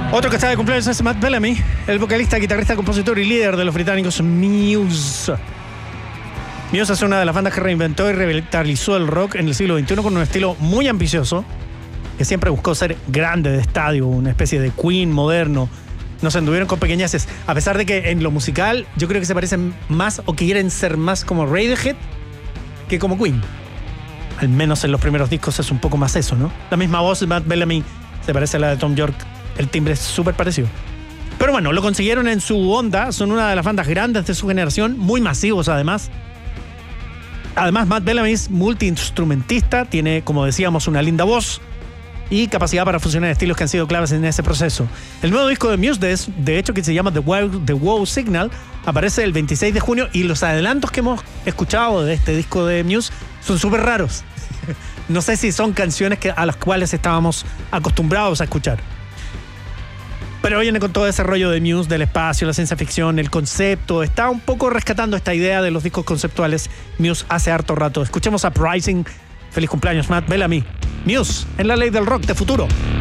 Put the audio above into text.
Otro que está de cumpleaños es Matt Bellamy, el vocalista, guitarrista, compositor y líder de los británicos Muse. Muse es una de las bandas que reinventó y revitalizó el rock en el siglo XXI con un estilo muy ambicioso, que siempre buscó ser grande de estadio, una especie de Queen moderno. No se anduvieron con pequeñeces, a pesar de que en lo musical yo creo que se parecen más o quieren ser más como Radiohead que como Queen. Al menos en los primeros discos es un poco más eso, ¿no? La misma voz de Matt Bellamy se parece a la de Tom York. El timbre es súper parecido. Pero bueno, lo consiguieron en su onda. Son una de las bandas grandes de su generación, muy masivos además. Además, Matt Bellamy es multiinstrumentista, tiene, como decíamos, una linda voz y capacidad para fusionar estilos que han sido claves en ese proceso. El nuevo disco de Muse, de hecho, que se llama The Wow Signal, aparece el 26 de junio y los adelantos que hemos escuchado de este disco de Muse son súper raros. No sé si son canciones a las cuales estábamos acostumbrados a escuchar. Pero viene con todo ese rollo de Muse, del espacio, la ciencia ficción, el concepto. Está un poco rescatando esta idea de los discos conceptuales Muse hace harto rato. Escuchemos Uprising. Feliz cumpleaños, Matt Bellamy. Muse, en la ley del rock de futuro.